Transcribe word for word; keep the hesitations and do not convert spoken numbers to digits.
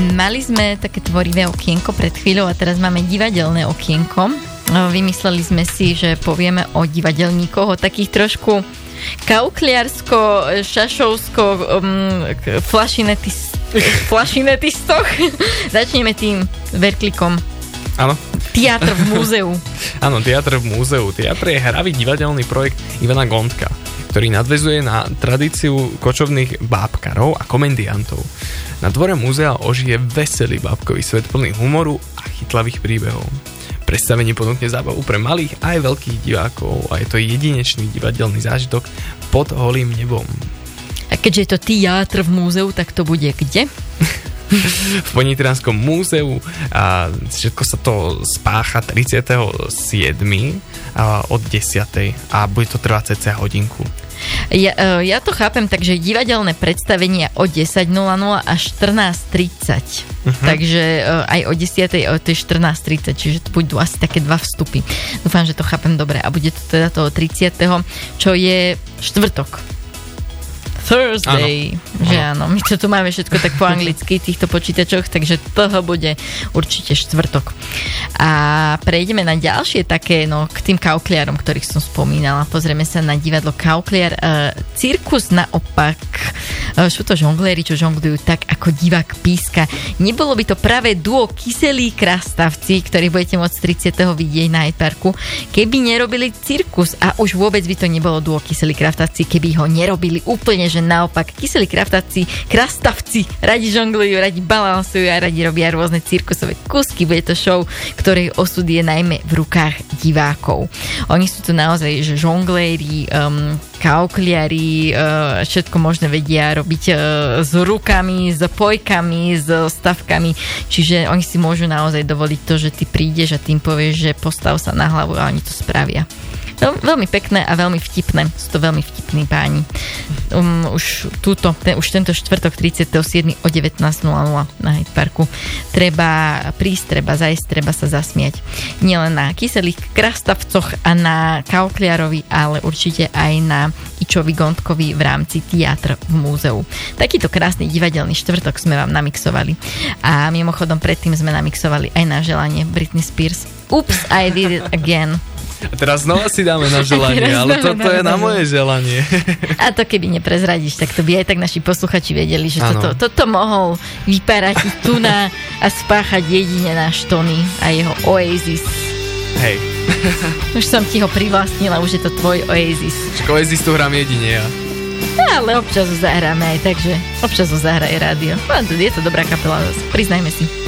mali sme také tvorivé okienko pred chvíľou a teraz máme divadelné okienko. Vymysleli sme si, že povieme o divadelníkoch, o takých trošku kaukliarsko, šašovsko, um, flašinetis, flašinetistoch. Začneme tým verklikom. Áno. Teatr v múzeu. Áno, Teatr v múzeu. Teatr je hravý divadelný projekt Ivana Gondka, ktorý nadväzuje na tradíciu kočovných bábkarov a komendiantov. Na dvore múzea ožije veselý bábkový svet plný humoru a chytlavých príbehov. Predstavenie ponúkne zábavu pre malých aj veľkých divákov a je to jedinečný divadelný zážitok pod holým nebom. A keďže je to teatr v múzeu, tak to bude kde? V Ponitrianskom múzeu a všetko sa to spácha tridsiateho siedmeho od desiatej a bude to trvať cca hodinku. Ja, ja to chápem, takže divadelné predstavenia od desať nula nula až štrnásť tridsať. Uh-huh. Takže aj o desiatej a o štrnásť tridsať, čiže to budú asi také dva vstupy. Dúfam, že to chápem dobre. A bude to teda toho tridsiateho čo je štvrtok. Thursday, áno. Že áno, my to tu máme všetko tak po anglicky v týchto počítačoch, takže toho bude určite štvrtok. A prejdeme na ďalšie také, no k tým kaukliarom, ktorých som spomínala. Pozrieme sa na divadlo Kaukliar. Uh, cirkus naopak. Uh, sú to žongléri, čo žonglujú tak, ako divák píska. Nebolo by to práve duo Kyselí krastavci, ktorých budete môcť tridsiateho vidieť na Hyde Parku, keby nerobili cirkus. A už vôbec by to nebolo duo Kyselí krastavci, keby ho nerobili úplne, že naopak kyselí krastavci, krastavci radi žonglujú, radi balansujú a radi robia rôzne cirkusové kusky. Bude to show, ktorej osud je najmä v rukách divákov. Oni sú tu naozaj že žongléri, um, kaukliari, uh, všetko možné vedia robiť uh, s rukami, s pojkami, s stavkami. Čiže oni si môžu naozaj dovoliť to, že ty prídeš a tým povieš, že postav sa na hlavu a oni to spravia. Veľ, veľmi pekné a veľmi vtipné. Sú to veľmi vtipní páni. Um, už túto, ten, už tento štvrtok tridsiateho siedmeho o devätnásť nula nula na Hyde Parku. Treba prísť, treba zajsť, treba sa zasmiať. Nielen na kyselých krastavcoch a na Kaukliarovi, ale určite aj na Ičovi Gondkovi v rámci Teatr v múzeu. Takýto krásny divadelný štvrtok sme vám namixovali. A mimochodom predtým sme namixovali aj na želanie Britney Spears. Oops, I did it again. A teraz znova si dáme na želanie, ale toto je na moje želanie. A to keby neprezradíš, tak to by aj tak naši posluchači vedeli, že toto, toto mohol vyparať tu na a spáchať jedine náš Tony a jeho Oasis. Hej. Už som ti ho privlastnila, už je to tvoj Oasis. Čak Oasis tu hrám jedine ja. Ale občas ho zahráme aj tak, že občas ho zahraje rádio. Je to dobrá kapela, priznajme si.